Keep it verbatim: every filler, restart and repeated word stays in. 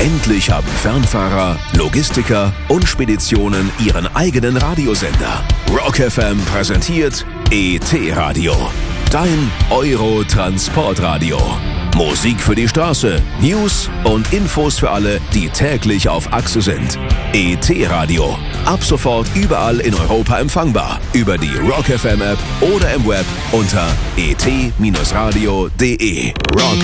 Endlich haben Fernfahrer, Logistiker und Speditionen ihren eigenen Radiosender. Rock F M präsentiert E T-Radio, dein Euro-Transportradio. Musik für die Straße, News und Infos für alle, die täglich auf Achse sind. E T-Radio, ab sofort überall in Europa empfangbar. Über die Rock F M App oder im Web unter e t radio punkt de. Rock